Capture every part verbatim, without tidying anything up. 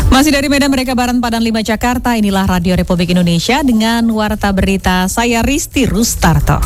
Masih dari Medan Merdeka Barat Padan lima Jakarta, inilah Radio Republik Indonesia dengan Warta Berita saya Risti Rustarto.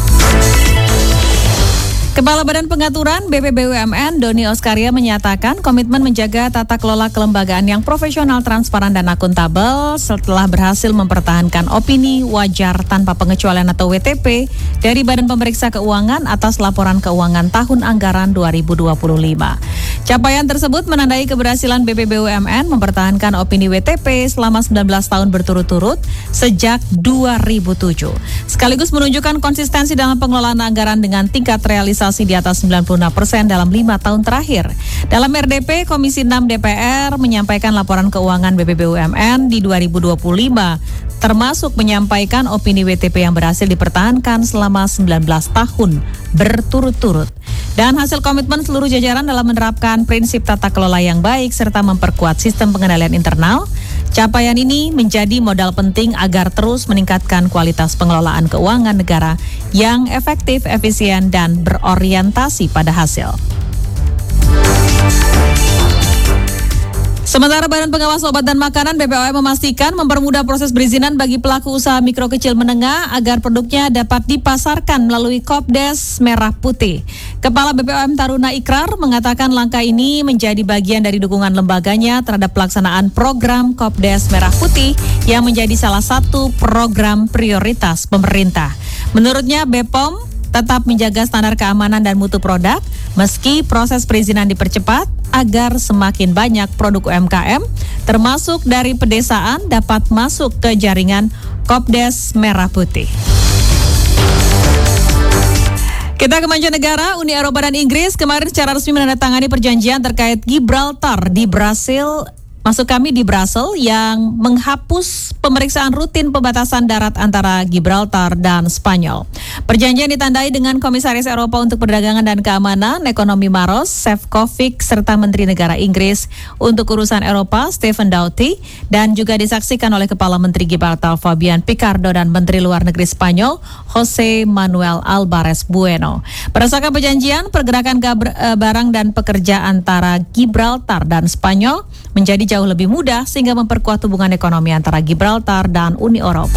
Kepala Badan Pengaturan B P B U M N Doni Oskaria menyatakan komitmen menjaga tata kelola kelembagaan yang profesional, transparan dan akuntabel setelah berhasil mempertahankan opini wajar tanpa pengecualian atau W T P dari Badan Pemeriksa Keuangan atas laporan keuangan tahun anggaran dua ribu dua puluh lima. Capaian tersebut menandai keberhasilan B P B U M N mempertahankan opini W T P selama sembilan belas tahun berturut-turut sejak dua ribu tujuh. Sekaligus menunjukkan konsistensi dalam pengelolaan anggaran dengan tingkat realisasi di atas sembilan puluh enam persen dalam lima tahun terakhir. Dalam R D P, Komisi enam D P R menyampaikan laporan keuangan B P B U M N di dua ribu dua puluh lima, termasuk menyampaikan opini W T P yang berhasil dipertahankan selama sembilan belas tahun berturut-turut. Dan hasil komitmen seluruh jajaran dalam menerapkan prinsip tata kelola yang baik serta memperkuat sistem pengendalian internal. Capaian ini menjadi modal penting agar terus meningkatkan kualitas pengelolaan keuangan negara yang efektif, efisien, dan berorientasi pada hasil. Sementara Badan Pengawas Obat dan Makanan B P O M memastikan mempermudah proses perizinan bagi pelaku usaha mikro kecil menengah agar produknya dapat dipasarkan melalui Kopdes Merah Putih. Kepala B P O M Taruna Ikrar mengatakan langkah ini menjadi bagian dari dukungan lembaganya terhadap pelaksanaan program Kopdes Merah Putih yang menjadi salah satu program prioritas pemerintah. Menurutnya B P O M tetap menjaga standar keamanan dan mutu produk meski proses perizinan dipercepat agar semakin banyak produk U M K M termasuk dari pedesaan dapat masuk ke jaringan Kopdes Merah Putih. Kita ke mancanegara. Uni Eropa dan Inggris kemarin secara resmi menandatangani perjanjian terkait Gibraltar di Brasil. Maksud kami di Brasil yang menghapus pemeriksaan rutin pembatasan darat antara Gibraltar dan Spanyol. Perjanjian ditandai dengan Komisaris Eropa untuk Perdagangan dan Keamanan Ekonomi Maros Šefčovič serta Menteri Negara Inggris untuk urusan Eropa Stephen Doughty dan juga disaksikan oleh Kepala Menteri Gibraltar Fabian Picardo dan Menteri Luar Negeri Spanyol José Manuel Álvarez Bueno. Berdasarkan perjanjian, pergerakan barang dan pekerja antara Gibraltar dan Spanyol menjadi jauh lebih mudah sehingga memperkuat hubungan ekonomi antara Gibraltar dan Uni Eropa.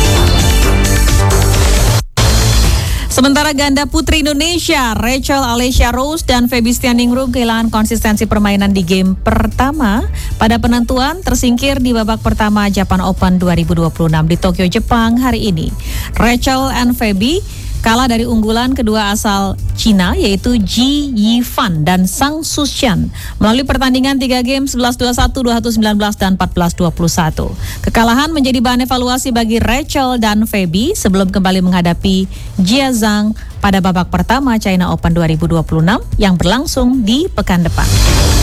Sementara ganda putri Indonesia Rachel Alessia Rose dan Feby Stianingrum kehilangan konsistensi permainan di game pertama pada penentuan tersingkir di babak pertama Japan Open dua ribu dua puluh enam di Tokyo, Jepang hari ini. Rachel and Feby kalah dari unggulan kedua asal Cina yaitu Ji Yifan dan Sang Sushan melalui pertandingan tiga game sebelas dua puluh satu, dua puluh satu sembilan belas dan empat belas dua puluh satu. Kekalahan menjadi bahan evaluasi bagi Rachel dan Feby sebelum kembali menghadapi Jia Zhang pada babak pertama China Open dua ribu dua puluh enam yang berlangsung di pekan depan.